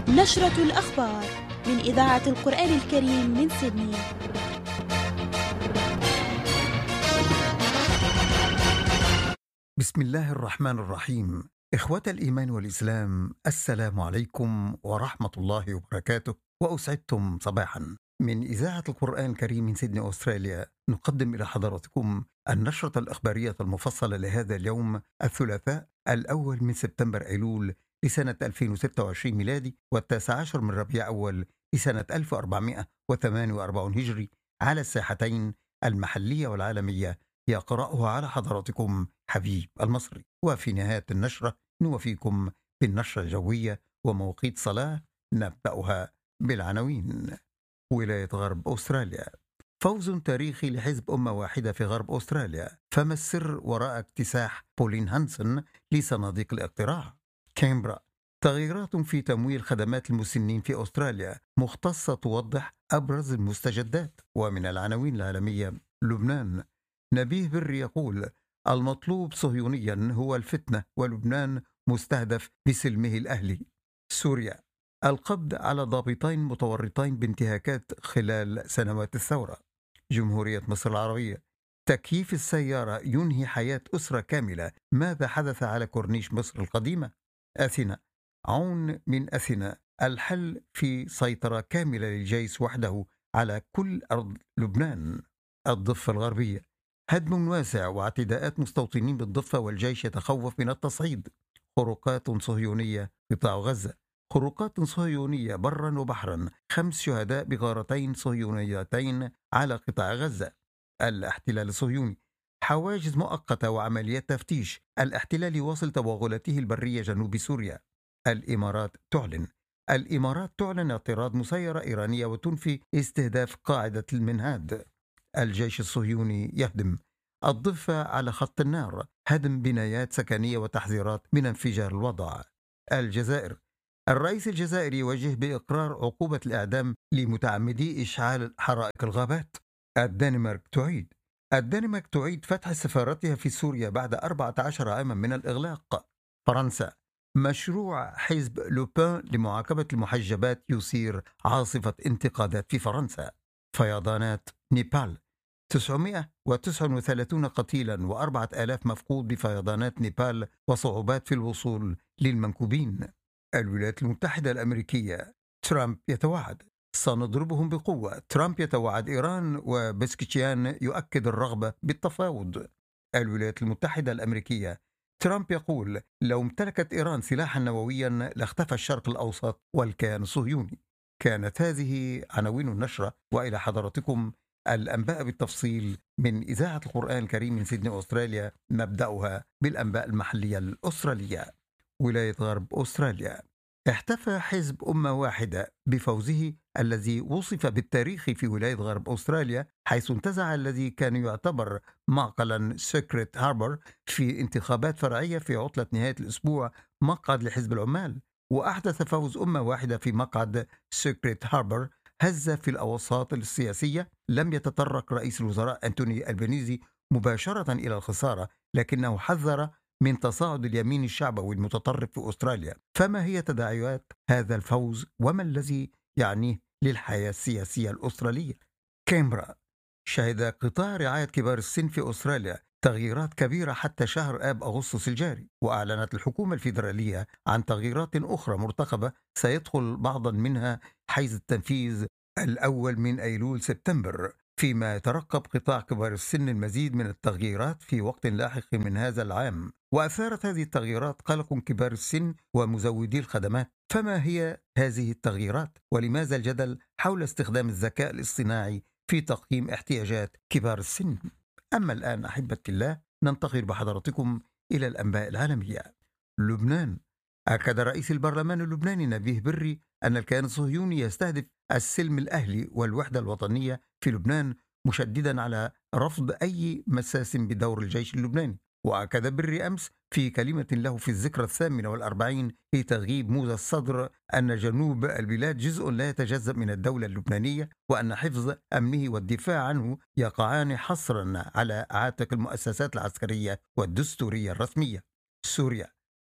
نشرة الأخبار من إذاعة القرآن الكريم من سيدني. بسم الله الرحمن الرحيم. إخوة الإيمان والإسلام، السلام عليكم ورحمة الله وبركاته، وأسعدتم صباحا. من إذاعة القرآن الكريم من سيدني أستراليا نقدم إلى حضراتكم النشرة الإخبارية المفصلة لهذا اليوم الثلاثاء 1 من سبتمبر أيلول لسنة 2026 ميلادي، و19 من ربيع أول لسنة 1448 هجري، على الساحتين المحلية والعالمية. يقرأها على حضراتكم حبيب المصري. وفي نهاية النشرة نوفيكم بالنشرة الجوية ومواقيت صلاة. نبدأها بالعناوين. ولاية غرب أستراليا: فوز تاريخي لحزب أمة واحدة في غرب أستراليا، فما السر وراء اكتساح بولين هانسون لصناديق الاقتراع؟ كامبرا: تغييرات في تمويل خدمات المسنين في أستراليا، مختصة توضح أبرز المستجدات. ومن العناوين العالمية: لبنان: نبيه بري يقول المطلوب صهيونيا هو الفتنة، ولبنان مستهدف بسلمه الأهلي. سوريا: القبض على ضابطين متورطين بانتهاكات خلال سنوات الثورة. جمهورية مصر العربية: تكييف السيارة ينهي حياة أسرة كاملة، ماذا حدث على كورنيش مصر القديمة؟ أثينا: عون من أثينا، الحل في سيطرة كاملة للجيش وحده على كل أرض لبنان. الضفة الغربية: هدم واسع واعتداءات مستوطنين بالضفة، والجيش يتخوف من التصعيد. خروقات صهيونية قطاع غزة: خروقات صهيونية برا وبحرا، 5 شهداء بغارتين صهيونيتين على قطاع غزة. الاحتلال الصهيوني: حواجز مؤقتة وعمليات تفتيش، الاحتلال يواصل توغلاته البرية جنوب سوريا. الإمارات تعلن اعتراض مسيرة إيرانية وتنفي استهداف قاعدة المنهاد. الجيش الصهيوني يهدم الضفة على خط النار، هدم بنايات سكنية وتحذيرات من انفجار الوضع. الجزائر: الرئيس الجزائري يوجه بإقرار عقوبة الإعدام لمتعمدي إشعال حرائق الغابات. الدنمارك تعيد فتح سفارتها في سوريا بعد 14 عاما من الإغلاق. فرنسا: مشروع حزب لوبان لمعاقبة المحجبات يثير عاصفة انتقادات في فرنسا. فيضانات نيبال: 939 قتيلا و4000 مفقود بفيضانات نيبال، وصعوبات في الوصول للمنكوبين. الولايات المتحدة الأمريكية: ترامب يتوعد سنضربهم بقوة. ترامب يتوعد إيران، وبسكتيان يؤكد الرغبة بالتفاوض. الولايات المتحدة الأمريكية: ترامب يقول لو امتلكت إيران سلاحا نوويا لاختفى الشرق الأوسط والكيان الصهيوني. كانت هذه عناوين النشرة، وإلى حضراتكم الأنباء بالتفصيل من إذاعة القرآن الكريم من سيدني أستراليا. نبدأها بالأنباء المحلية الأسترالية. ولاية غرب أستراليا: احتفى حزب أمة واحدة بفوزه الذي وصف بالتاريخ في ولاية غرب أستراليا، حيث انتزع الذي كان يعتبر معقلا سيكريت هاربر في انتخابات فرعية في عطلة نهاية الأسبوع مقعد لحزب العمال. وأحدث فوز أمة واحدة في مقعد سيكريت هاربر هز في الأوساط السياسية. لم يتطرق رئيس الوزراء أنتوني ألبانيزي مباشرة إلى الخسارة، لكنه حذر من تصاعد اليمين الشعبوي المتطرف في أستراليا. فما هي تداعيات هذا الفوز، وما الذي يعنيه للحياة السياسية الأسترالية؟ كامبرا: شهد قطاع رعاية كبار السن في أستراليا تغييرات كبيرة حتى شهر آب أغسطس الجاري، وأعلنت الحكومة الفيدرالية عن تغييرات أخرى مرتقبة سيدخل بعضا منها حيز التنفيذ 1 من أيلول سبتمبر، فيما يترقب قطاع كبار السن المزيد من التغييرات في وقت لاحق من هذا العام. وأثارت هذه التغييرات قلق كبار السن ومزودي الخدمات. فما هي هذه التغييرات، ولماذا الجدل حول استخدام الذكاء الاصطناعي في تقييم احتياجات كبار السن؟ أما الآن أحبتي الله، ننتقل بحضراتكم إلى الأنباء العالمية. لبنان: أكد رئيس البرلمان اللبناني نبيه بري أن الكيان الصهيوني يستهدف السلم الأهلي والوحدة الوطنية في لبنان، مشددا على رفض أي مساس بدور الجيش اللبناني. وأكد بري أمس في كلمة له في الذكرى 48 لتغييب موسى الصدر أن جنوب البلاد جزء لا يتجزأ من الدولة اللبنانية، وأن حفظ أمنه والدفاع عنه يقعان حصرا على عاتق المؤسسات العسكرية والدستورية الرسمية. سوريا: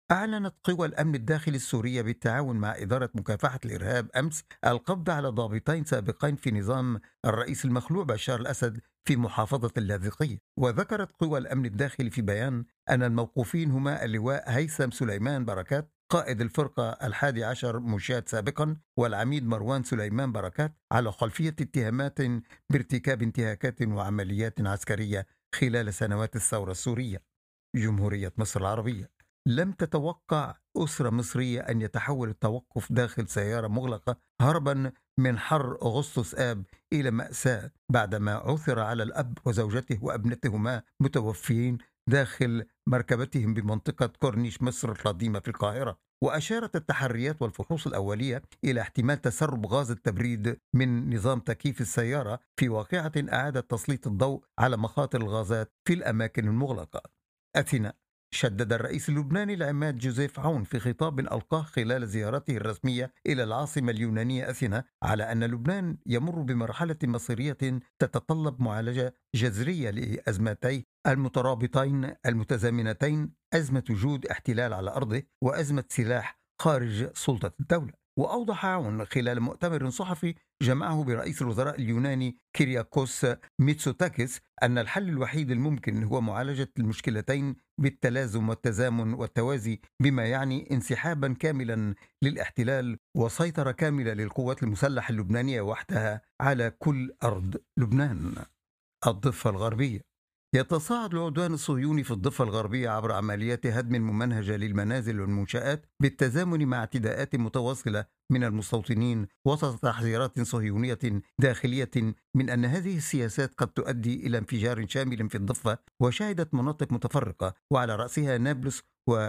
أعلنت قوى الأمن الداخلي السورية بالتعاون مع إدارة مكافحة الإرهاب أمس القبض على ضابطين سابقين في نظام الرئيس المخلوع بشار الأسد في محافظة اللاذقية. وذكرت قوى الأمن الداخلي في بيان أن الموقوفين هما اللواء هيثم سليمان بركات قائد الفرقة 11 مشاة سابقا، والعميد مروان سليمان بركات، على خلفية اتهامات بارتكاب انتهاكات وعمليات عسكرية خلال سنوات الثورة السورية. جمهورية مصر العربية لم تتوقع أسرة مصرية أن يتحول التوقف داخل سيارة مغلقة هربا من حر أغسطس آب إلى مأساة بعدما عثر على الأب وزوجته وابنتهما متوفيين داخل مركبتهم بمنطقة كورنيش مصر القديمة في القاهرة. وأشارت التحريات والفحوص الأولية إلى احتمال تسرب غاز التبريد من نظام تكييف السيارة في واقعة أعادت تسليط الضوء على مخاطر الغازات في الأماكن المغلقة. أثينا شدد الرئيس اللبناني العماد جوزيف عون في خطاب ألقاه خلال زيارته الرسمية إلى العاصمة اليونانية أثينا على أن لبنان يمر بمرحلة مصيرية تتطلب معالجة جذرية لأزمتي المترابطين المتزامنتين: أزمة وجود احتلال على أرضه وأزمة سلاح خارج سلطة الدولة. وأوضح عون خلال مؤتمر صحفي جمعه برئيس الوزراء اليوناني كيرياكوس ميتسوتاكيس أن الحل الوحيد الممكن هو معالجة المشكلتين بالتلازم والتزامن والتوازي، بما يعني انسحابا كاملا للاحتلال وسيطرة كاملة للقوات المسلحة اللبنانية وحدها على كل أرض لبنان. الضفة الغربية يتصاعد العدوان الصهيوني في الضفة الغربية عبر عمليات هدم ممنهجة للمنازل والمنشآت بالتزامن مع اعتداءات متواصلة من المستوطنين وسط تحذيرات صهيونية داخلية من أن هذه السياسات قد تؤدي إلى انفجار شامل في الضفة. وشهدت مناطق متفرقة وعلى رأسها نابلس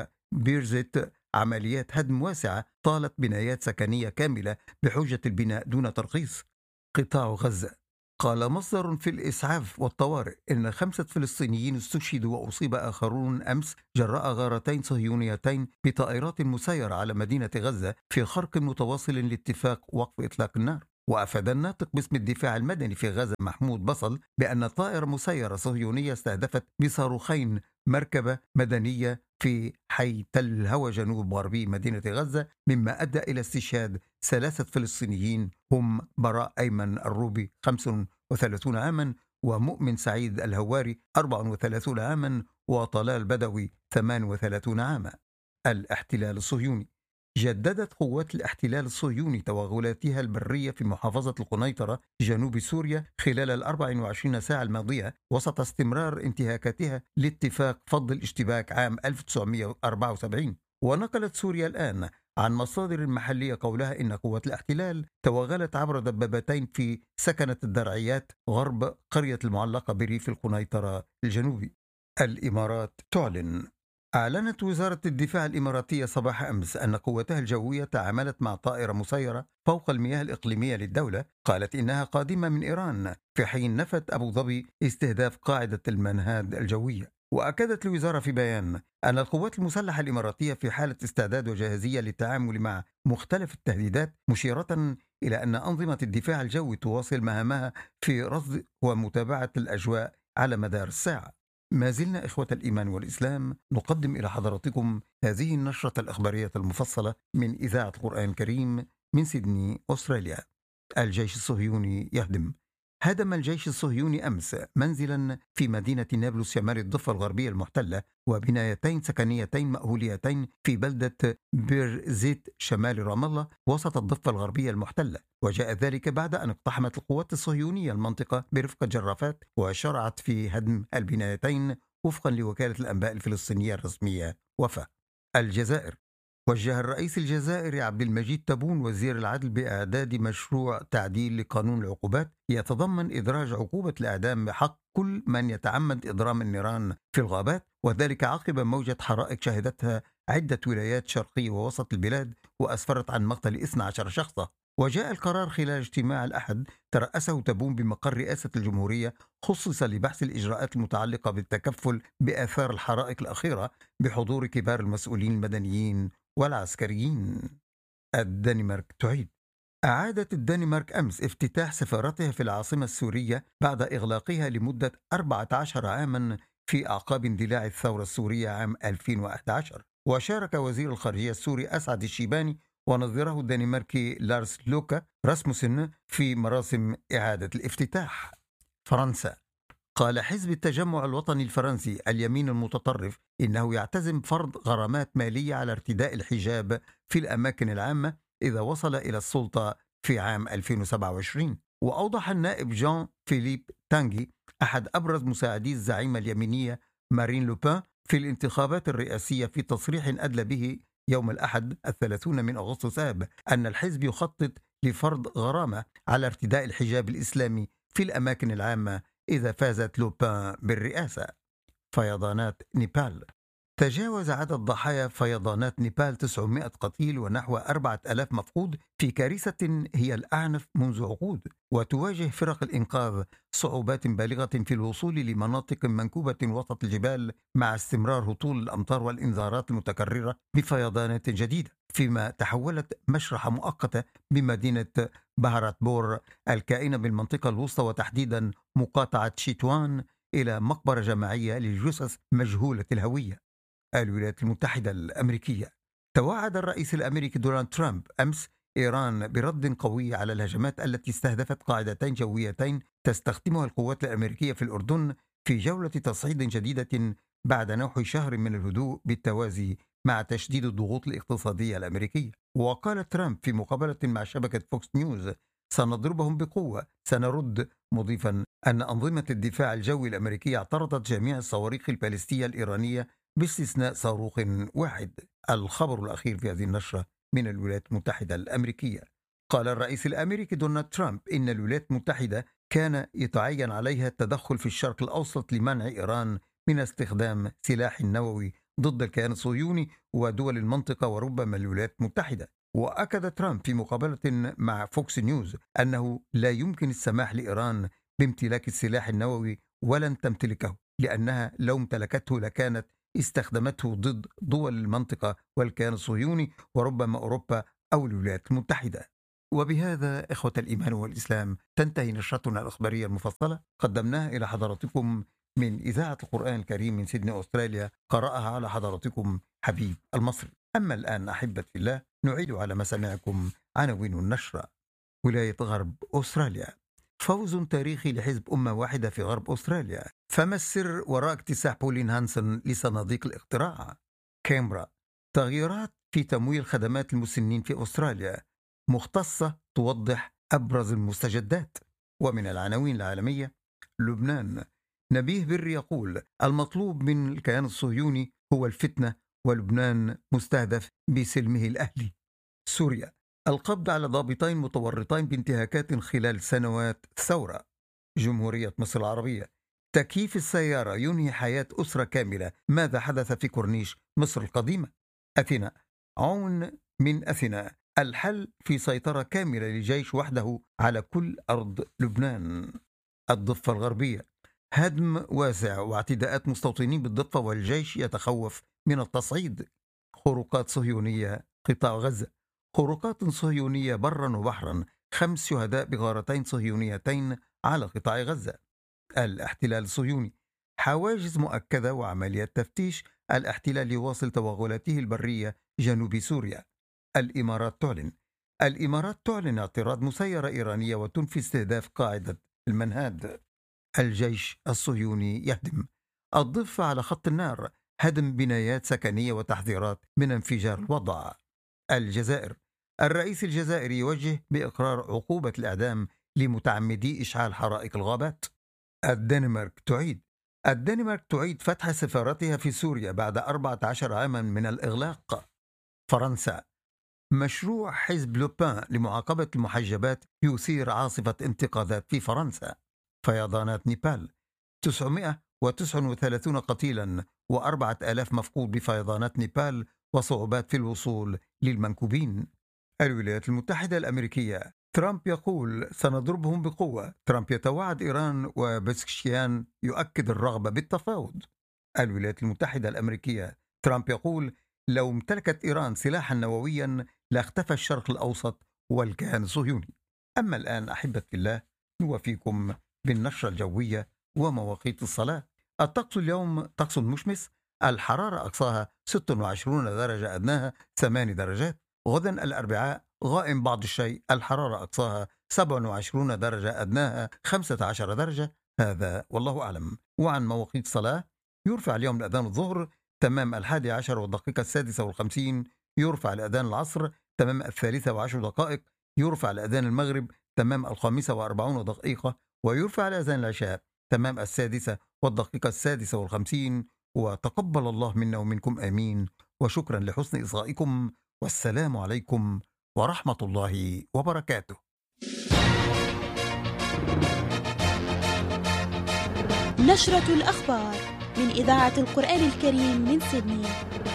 وبيرزيت عمليات هدم واسعة طالت بنايات سكنية كاملة بحجة البناء دون ترخيص. قطاع غزة قال مصدر في الإسعاف والطوارئ إن 5 فلسطينيين استشهدوا وأصيب آخرون أمس جراء غارتين صهيونيتين بطائرات مسيرة على مدينة غزة في خرق متواصل لاتفاق وقف إطلاق النار. وأفاد الناطق باسم الدفاع المدني في غزة محمود بصل بأن طائرة مسيرة صهيونية استهدفت بصاروخين مركبة مدنية في حي تل الهوى جنوب غربي مدينة غزة، مما أدى إلى استشهاد 3 فلسطينيين هم براء أيمن الروبي 35 عاما، ومؤمن سعيد الهواري 34 عاما، وطلال بدوي 38 عاما. الاحتلال الصهيوني جددت قوات الاحتلال الصهيوني توغلاتها البرية في محافظة القنيطرة جنوب سوريا خلال 24 ساعة الماضية وسط استمرار انتهاكاتها لاتفاق فض الاشتباك عام 1974. ونقلت سوريا الآن عن مصادر محلية قولها إن قوات الاحتلال توغلت عبر دبابتين في سكنة الدرعيات غرب قرية المعلقة بريف القنيطرة الجنوبي. الإمارات تعلن أعلنت وزارة الدفاع الإماراتية صباح أمس أن قواتها الجوية تعاملت مع طائرة مسيرة فوق المياه الإقليمية للدولة قالت إنها قادمة من إيران، في حين نفت أبو ظبي استهداف قاعدة المنهاد الجوية. وأكدت الوزارة في بيان أن القوات المسلحة الإماراتية في حالة استعداد وجاهزية للتعامل مع مختلف التهديدات، مشيرة إلى أن أنظمة الدفاع الجوي تواصل مهامها في رصد ومتابعة الأجواء على مدار الساعة. ما زلنا إخوة الإيمان والإسلام نقدم إلى حضراتكم هذه النشرة الإخبارية المفصلة من إذاعة القرآن الكريم من سيدني، أستراليا. الجيش الصهيوني يهدم. هدم الجيش الصهيوني أمس منزلا في مدينة نابلس شمال الضفة الغربية المحتلة وبنايتين سكنيتين مأهوليتين في بلدة بيرزيت شمال رام الله وسط الضفة الغربية المحتلة. وجاء ذلك بعد أن اقتحمت القوات الصهيونية المنطقة برفقة جرافات وشرعت في هدم البنايتين وفقا لوكالة الأنباء الفلسطينية الرسمية وفا. الجزائر وجه الرئيس الجزائري عبد المجيد تبون وزير العدل بإعداد مشروع تعديل لقانون العقوبات يتضمن إدراج عقوبة الإعدام بحق كل من يتعمد إضرام النيران في الغابات، وذلك عقب موجة حرائق شهدتها عدة ولايات شرقي ووسط البلاد وأسفرت عن مقتل 12 شخصا. وجاء القرار خلال اجتماع الأحد ترأسه تبون بمقر رئاسة الجمهورية خصص لبحث الإجراءات المتعلقة بالتكفل بآثار الحرائق الأخيرة بحضور كبار المسؤولين المدنيين والعسكريين. الدنمارك تعيد. أعادت الدنمارك أمس افتتاح سفارتها في العاصمة السورية بعد إغلاقها لمدة 14 عاما في أعقاب اندلاع الثورة السورية عام 2011. وشارك وزير الخارجية السوري أسعد الشيباني ونظيره الدنماركي لارس لوكا راسموسن في مراسم إعادة الافتتاح. فرنسا. قال حزب التجمع الوطني الفرنسي اليمين المتطرف إنه يعتزم فرض غرامات مالية على ارتداء الحجاب في الأماكن العامة إذا وصل إلى السلطة في عام 2027. وأوضح النائب جان فيليب تانغي أحد أبرز مساعدي الزعيمة اليمينية مارين لوبان في الانتخابات الرئاسية في تصريح أدلى به يوم الأحد 30 من أغسطس آب أن الحزب يخطط لفرض غرامة على ارتداء الحجاب الإسلامي في الأماكن العامة إذا فازت لوبان بالرئاسة. فيضانات نيبال. تجاوز عدد ضحايا فيضانات نيبال 900 قتيل ونحو 4000 مفقود في كارثة هي الأعنف منذ عقود، وتواجه فرق الإنقاذ صعوبات بالغة في الوصول لمناطق منكوبة وسط الجبال مع استمرار هطول الأمطار والإنذارات المتكررة بفيضانات جديدة، فيما تحولت مشرحة مؤقتة بمدينة بهراتبور الكائنة بالمنطقة الوسطى وتحديدا مقاطعة شيتوان إلى مقبرة جماعية للجثث مجهولة الهوية. الولايات المتحدة الأمريكية. توعد الرئيس الأمريكي دونالد ترامب أمس إيران برد قوي على الهجمات التي استهدفت قاعدتين جويتين تستخدمها القوات الأمريكية في الأردن في جولة تصعيد جديدة بعد نحو شهر من الهدوء بالتوازي مع تشديد الضغوط الاقتصادية الأمريكية. وقال ترامب في مقابلة مع شبكة فوكس نيوز: سنضربهم بقوة، سنرد، مضيفا أن أنظمة الدفاع الجوي الأمريكية اعترضت جميع الصواريخ البالستية الإيرانية باستثناء صاروخ واحد. الخبر الأخير في هذه النشرة من الولايات المتحدة الأمريكية. قال الرئيس الأمريكي دونالد ترامب إن الولايات المتحدة كان يتعين عليها التدخل في الشرق الأوسط لمنع إيران من استخدام سلاح نووي ضد الكيان الصهيوني ودول المنطقة وربما الولايات المتحدة. وأكد ترامب في مقابلة مع فوكس نيوز أنه لا يمكن السماح لإيران بامتلاك السلاح النووي ولن تمتلكه، لأنها لو امتلكته لكانت استخدمته ضد دول المنطقة والكيان الصهيوني وربما أوروبا أو الولايات المتحدة. وبهذا إخوة الإيمان والإسلام تنتهي نشرتنا الإخبارية المفصلة قدمناها إلى حضراتكم من إذاعة القرآن الكريم من سيدني أستراليا، قرأها على حضراتكم حبيب المصري. أما الآن أحبة في الله نعيد على مسامعكم عناوين النشرة. ولاية غرب أستراليا. فوز تاريخي لحزب أمة واحدة في غرب أستراليا. فما السر وراء اكتساح بولين هانسون لصناديق الاقتراع؟ كامبرا. تغييرات في تمويل خدمات المسنين في أستراليا، مختصة توضح أبرز المستجدات. ومن العناوين العالمية: لبنان. نبيه بري يقول: المطلوب من الكيان الصهيوني هو الفتنة، ولبنان مستهدف بسلمه الأهلي. سوريا. القبض على ضابطين متورطين بانتهاكات خلال سنوات ثورة. جمهورية مصر العربية. تكييف السيارة ينهي حياة أسرة كاملة، ماذا حدث في كورنيش مصر القديمة؟ أثينا. عون من أثينا. الحل في سيطرة كاملة للجيش وحده على كل أرض لبنان. الضفة الغربية. هدم واسع واعتداءات مستوطنين بالضفة والجيش يتخوف من التصعيد. خروقات صهيونية قطاع غزة. خروقات صهيونية برا وبحرا، 5 شهداء بغارتين صهيونيتين على قطاع غزة. الاحتلال الصهيوني. حواجز مؤكدة وعمليات تفتيش. الاحتلال يواصل توغلاته البرية جنوب سوريا. الإمارات تعلن اعتراض مسيرة إيرانية وتنفي استهداف قاعدة المنهاد. الجيش الصهيوني يهدم. الضفة على خط النار. هدم بنايات سكنية وتحذيرات من انفجار الوضع. الجزائر. الرئيس الجزائري يوجه بإقرار عقوبة الإعدام لمتعمدي إشعال حرائق الغابات. الدنمارك تعيد فتح سفارتها في سوريا بعد 14 عاما من الإغلاق. فرنسا. مشروع حزب لوبان لمعاقبة المحجبات يثير عاصفة انتقادات في فرنسا. فيضانات نيبال. 939 قتيلا و4000 مفقود بفيضانات نيبال وصعوبات في الوصول للمنكوبين. الولايات المتحدة الأمريكية. ترامب يقول: سنضربهم بقوة. ترامب يتوعد إيران وبسكشيان يؤكد الرغبة بالتفاوض. الولايات المتحدة الأمريكية. ترامب يقول: لو امتلكت إيران سلاحا نوويا لاختفى الشرق الأوسط والكيان الصهيوني. أما الآن أحبة الله نوافيكم بالنشرة الجوية ومواقيت الصلاة. الطقس اليوم طقس مشمس، الحرارة أقصاها 26 درجة، أدناها 8 درجات. غدا الأربعاء غائم بعض الشيء، الحرارة أقصاها 27 درجة، أدناها 15 درجة. هذا والله أعلم. وعن مواقيت الصلاة: يرفع اليوم الأذان الظهر تمام 11 والدقيقة 56، يرفع الأذان العصر تمام 3:10، يرفع الأذان المغرب تمام 5:40، ويرفع الأذان العشاء تمام 6:والدقيقة 56. وتقبل الله منا ومنكم آمين. وشكرا لحسن إصغائكم، والسلام عليكم ورحمة الله وبركاته. نشرة الأخبار من إذاعة القرآن الكريم من سيدني.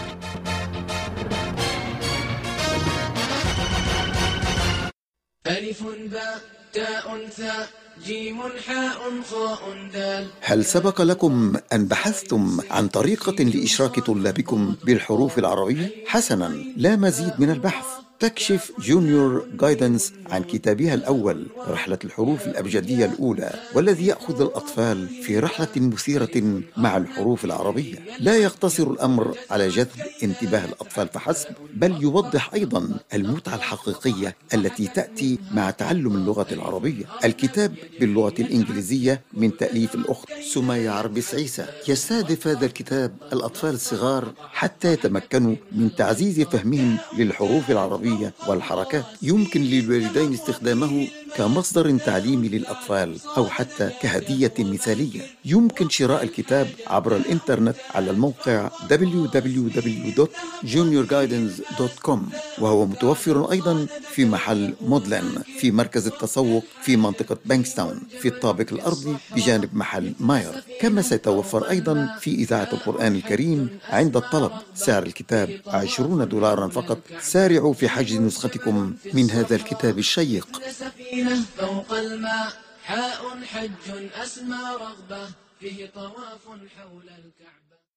ألف باء تاء ثاء جيم حاء خاء دال. هل سبق لكم أن بحثتم عن طريقة لإشراك طلابكم بالحروف العربية؟ حسناً، لا مزيد من البحث. تكشف جونيور جايدنس عن كتابها الأول رحلة الحروف الأبجدية الأولى، والذي يأخذ الأطفال في رحلة مثيرة مع الحروف العربية. لا يقتصر الأمر على جذب انتباه الأطفال فحسب، بل يوضح أيضا المتعة الحقيقية التي تأتي مع تعلم اللغة العربية. الكتاب باللغة الإنجليزية من تأليف الأخت سمية عربس عيسى. يستهدف هذا الكتاب الأطفال الصغار حتى يتمكنوا من تعزيز فهمهم للحروف العربية والحركات. يمكن للوالدين استخدامه كمصدر تعليمي للأطفال أو حتى كهدية مثالية. يمكن شراء الكتاب عبر الإنترنت على الموقع www.juniorguidance.com، وهو متوفر أيضا في محل مودلان في مركز التسوق في منطقة بانكستاون في الطابق الأرضي بجانب محل ماير. كما سيتوفر أيضا في إذاعة القرآن الكريم عند الطلب. سعر الكتاب $20 فقط. سارعوا في حجز نسختكم من هذا الكتاب الشيق. سفينة فوق الماء حاء حج أسمى رغبة فيه طواف حول الكعبة.